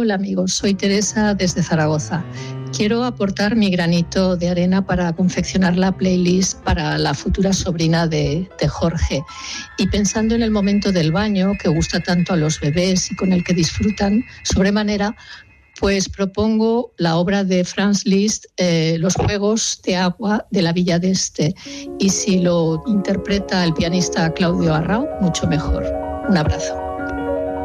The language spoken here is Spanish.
Hola amigos, soy Teresa desde Zaragoza. Quiero aportar mi granito de arena para confeccionar la playlist para la futura sobrina de Jorge. Y pensando en el momento del baño, que gusta tanto a los bebés y con el que disfrutan sobremanera, pues propongo la obra de Franz Liszt, Los Juegos de Agua de la Villa d'Este. Y si lo interpreta el pianista Claudio Arrau, mucho mejor. Un abrazo.